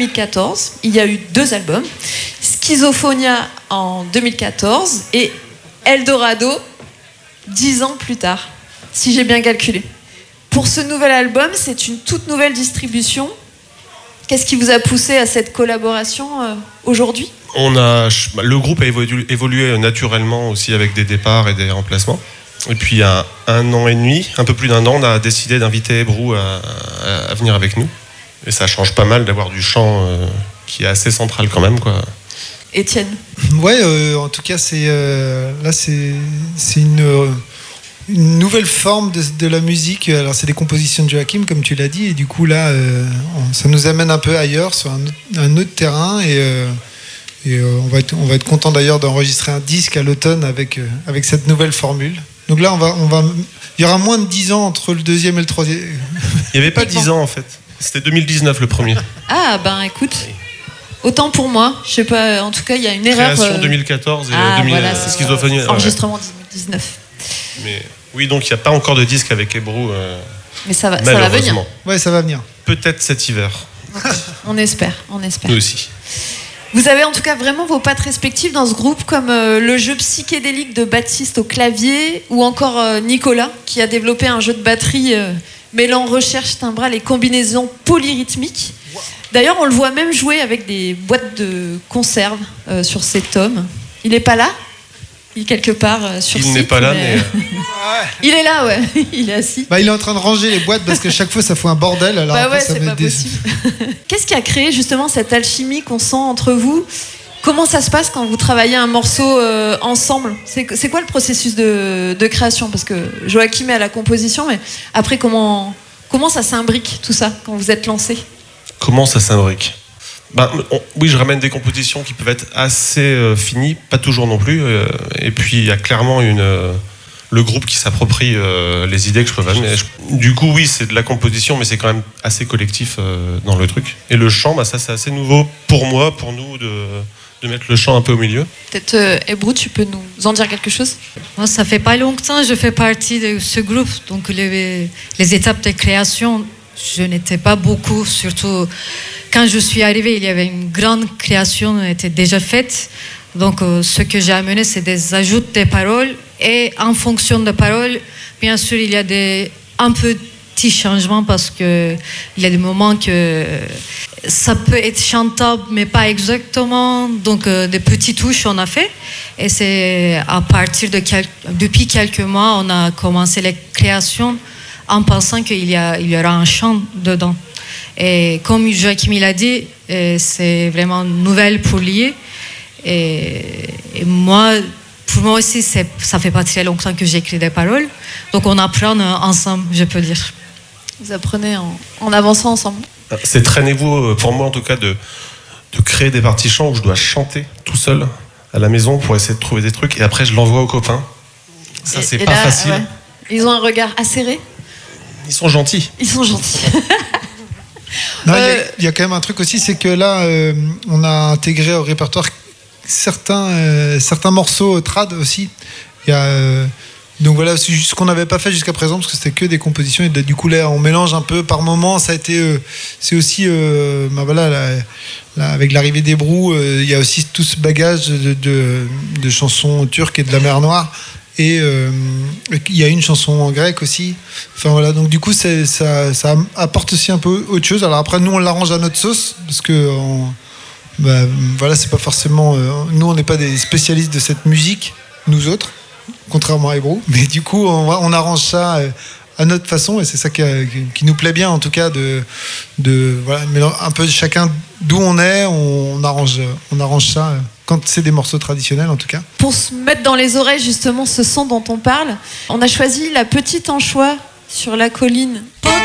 2014, il y a eu 2 albums, Schizophonia en 2014 et Eldorado 10 ans plus tard, si j'ai bien calculé. Pour ce nouvel album, c'est une toute nouvelle distribution. Qu'est-ce qui vous a poussé à cette collaboration aujourd'hui ? Le groupe a évolué naturellement aussi avec des départs et des remplacements. Et puis il y a 1 an et demi, un peu plus d'1 an, on a décidé d'inviter Ebru à venir avec nous. Et ça change pas mal d'avoir du chant qui est assez central quand même, quoi. Étienne ? Ouais, en tout cas, c'est une nouvelle forme de la musique. Alors c'est des compositions de Joachim, comme tu l'as dit, et du coup là, ça nous amène un peu ailleurs, sur un autre terrain, et on va être content d'ailleurs d'enregistrer un disque à l'automne avec cette nouvelle formule. Donc là, il y aura moins de 10 ans entre le deuxième et le troisième. Il n'y avait pas 10 ans en fait. C'était 2019 le premier. Ah ben écoute, autant pour moi. Je sais pas, en tout cas il y a une erreur. Création 2014 et voilà, Schizophonie. Enregistrement 2019. Mais oui, donc il n'y a pas encore de disque avec Ebru. Mais ça va venir. Ouais, ça va venir. Peut-être cet hiver. On espère. Nous aussi. Vous avez en tout cas vraiment vos pattes respectives dans ce groupe, comme le jeu psychédélique de Baptiste au clavier, ou encore Nicolas, qui a développé un jeu de batterie mêlant recherche timbrale et combinaisons polyrythmiques. D'ailleurs, on le voit même jouer avec des boîtes de conserve sur ses tomes. Il n'est pas là ? Il est quelque part sur site. Il n'est pas là, mais... Il est là, ouais. Il est assis. Il est en train de ranger les boîtes parce que chaque fois, ça fout un bordel. Alors ouais, c'est pas possible. Qu'est-ce qui a créé justement cette alchimie qu'on sent entre vous ? Comment ça se passe quand vous travaillez un morceau ensemble ? C'est quoi le processus de création ? Parce que Joachim est à la composition, mais après, comment ça s'imbrique tout ça quand vous êtes lancé ? Comment ça s'imbrique ? Oui, je ramène des compositions qui peuvent être assez finies, pas toujours non plus. Et puis, il y a clairement le groupe qui s'approprie les idées que je peux faire. Du coup, oui, c'est de la composition, mais c'est quand même assez collectif dans le truc. Et le chant, ça, c'est assez nouveau pour moi, pour nous, de mettre le chant un peu au milieu. Peut-être, Ebru, tu peux nous en dire quelque chose ? Moi, ça fait pas longtemps que je fais partie de ce groupe. Donc, les étapes de création, je n'étais pas beaucoup, surtout... Quand je suis arrivée, il y avait une grande création qui était déjà faite. Donc, ce que j'ai amené, c'est des ajouts de paroles. Et en fonction des paroles, bien sûr, il y a un petit changement parce qu'il y a des moments que ça peut être chantable, mais pas exactement. Donc, des petites touches, on a fait. Et c'est à partir depuis quelques mois, on a commencé les créations en pensant qu'il y aura un chant dedans. Et comme Joachim l'a dit, c'est vraiment nouvelle pour lui. Et pour moi aussi, ça fait pas très longtemps que j'écris des paroles. Donc on apprend ensemble, je peux dire. Vous apprenez en avançant ensemble. C'est très nouveau pour moi en tout cas de créer des parties chants où je dois chanter tout seul à la maison pour essayer de trouver des trucs. Et après, je l'envoie aux copains. Ça, c'est pas facile. Ouais. Ils ont un regard acéré. Ils sont gentils. Il y a quand même un truc aussi, c'est que là, on a intégré au répertoire certains morceaux trad aussi. Donc voilà, c'est juste ce qu'on n'avait pas fait jusqu'à présent parce que c'était que des compositions et du coup là on mélange un peu par moment. Ça a été, c'est aussi, avec l'arrivée d'Ebru, il y a aussi tout ce bagage de chansons turques et de la mer Noire. Et il y a une chanson en grec aussi. Enfin voilà, donc du coup ça apporte aussi un peu autre chose. Alors après nous on l'arrange à notre sauce parce que voilà, c'est pas forcément nous on n'est pas des spécialistes de cette musique, nous autres, contrairement à Ebru, mais du coup on arrange ça à notre façon et c'est ça qui nous plaît bien en tout cas de voilà, mais un peu chacun d'où on est, on arrange ça quand c'est des morceaux traditionnels en tout cas. Pour se mettre dans les oreilles justement ce son dont on parle, on a choisi La Petite Anchois sur la colline.